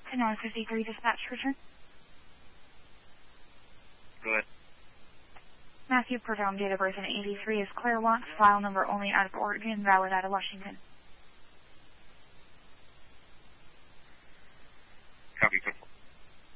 Canal 53 dispatch return. Go ahead. Matthew Perdome, date of birth in 83 is Claire Watts, file number only out of Oregon, valid out of Washington.